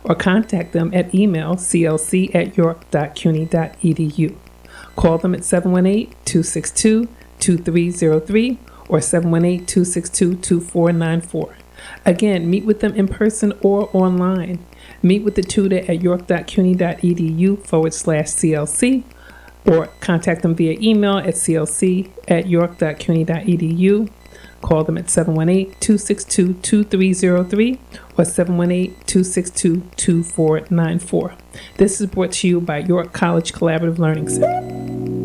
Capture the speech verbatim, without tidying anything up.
or contact them at email c l c at york dot cuny dot e d u. Call them at seven one eight, two six two, two three zero three or seven one eight, two six two, two four nine four. Again, meet with them in person or online. Meet with the tutor at york dot cuny dot e d u forward slash C L C or contact them via email at c l c at york dot cuny dot e d u. Call them at seven one eight, two six two, two three zero three or seven one eight, two six two, two four nine four. This is brought to you by York College Collaborative Learning Center.